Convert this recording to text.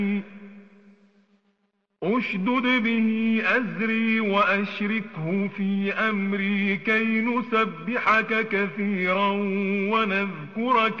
اشدد به أزري وأشركه في أمري كي نسبحك كثيرا ونذكرك